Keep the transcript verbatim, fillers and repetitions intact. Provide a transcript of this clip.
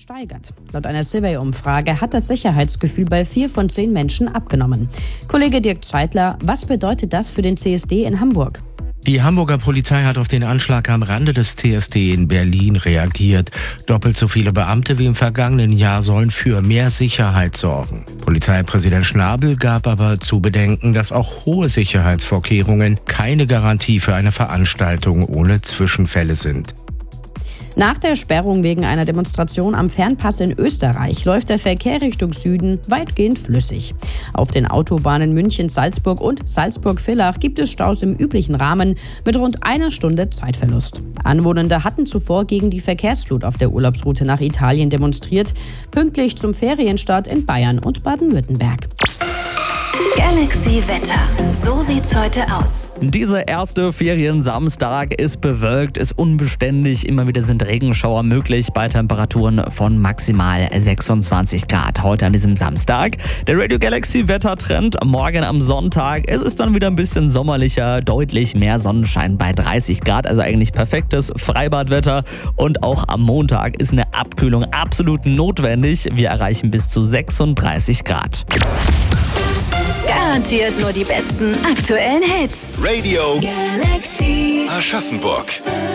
steigert. Laut einer Survey-Umfrage hat das Sicherheitsgefühl bei vier von zehn Menschen abgenommen. Kollege Dirk Zeitler, was bedeutet das für den C S D in Hamburg? Die Hamburger Polizei hat auf den Anschlag am Rande des T S D in Berlin reagiert. Doppelt so viele Beamte wie im vergangenen Jahr sollen für mehr Sicherheit sorgen. Polizeipräsident Schnabel gab aber zu bedenken, dass auch hohe Sicherheitsvorkehrungen keine Garantie für eine Veranstaltung ohne Zwischenfälle sind. Nach der Sperrung wegen einer Demonstration am Fernpass in Österreich läuft der Verkehr Richtung Süden weitgehend flüssig. Auf den Autobahnen München-Salzburg und Salzburg-Villach gibt es Staus im üblichen Rahmen mit rund einer Stunde Zeitverlust. Anwohnende hatten zuvor gegen die Verkehrsflut auf der Urlaubsroute nach Italien demonstriert, pünktlich zum Ferienstart in Bayern und Baden-Württemberg. Galaxy Wetter. So sieht's heute aus. Dieser erste Feriensamstag ist bewölkt, ist unbeständig. Immer wieder sind Regenschauer möglich bei Temperaturen von maximal sechsundzwanzig Grad. Heute an diesem Samstag. Der Radio Galaxy Wettertrend. Morgen am Sonntag. Es ist dann wieder ein bisschen sommerlicher, deutlich mehr Sonnenschein bei dreißig Grad. Also eigentlich perfektes Freibadwetter. Und auch am Montag ist eine Abkühlung absolut notwendig. Wir erreichen bis zu sechsunddreißig Grad. Garantiert nur die besten aktuellen Hits. Radio Galaxy Aschaffenburg.